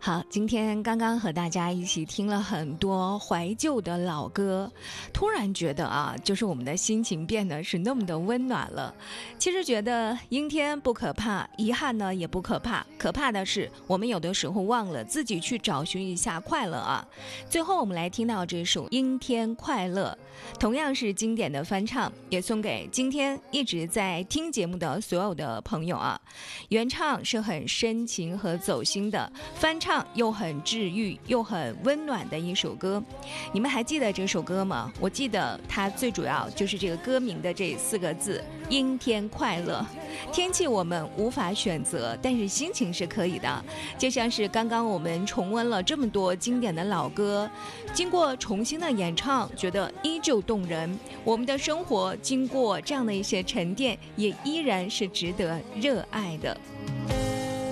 好，今天刚刚和大家一起听了很多怀旧的老歌，突然觉得就是我们的心情变得是那么的温暖了。其实觉得阴天不可怕，遗憾呢也不可怕，可怕的是我们有的时候忘了自己去找寻一下快乐啊。最后我们来听到这首《阴天快乐》，同样是经典的翻唱，也送给今天一直在听节目的所有的朋友啊。原唱是很深情和走心的，翻唱又很治愈又很温暖的一首歌。你们还记得这首歌吗？我记得它最主要就是这个歌名的这4个字，阴天快乐。天气我们无法选择，但是心情是可以的。就像是刚刚我们重温了这么多经典的老歌，经过重新的演唱，觉得依旧动人。我们的生活经过这样的一些沉淀，也依然是值得热爱的。